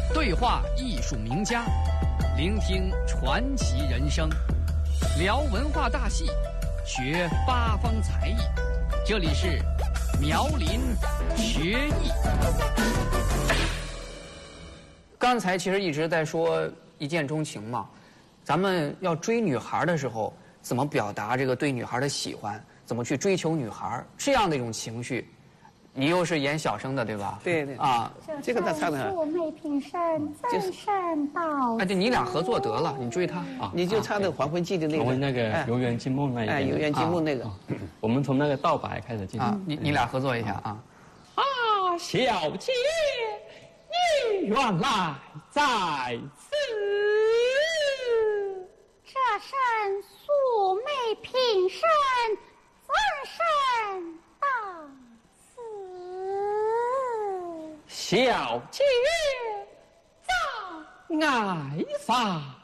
对话艺术名家，聆听传奇人生，聊文化大戏，学八方才艺。这里是苗林学艺。刚才其实一直在说一见钟情嘛，咱们要追女孩的时候，怎么表达这个对女孩的喜欢？怎么去追求女孩？这样的一种情绪。你又是演小生的对吧？ 对对啊， 这个他唱的。 素昧平生，真善道。 哎，对，你俩合作得了，你追他啊， 你就唱那个《黄昏记》的那个。 黄昏那个游园惊梦那一个。 哎，游园惊梦那个。 我们从那个道白开始进行。 你俩合作一下啊。 啊，小姐，你原来在此。 这身素昧平生，真善道。 小姐在爱啥？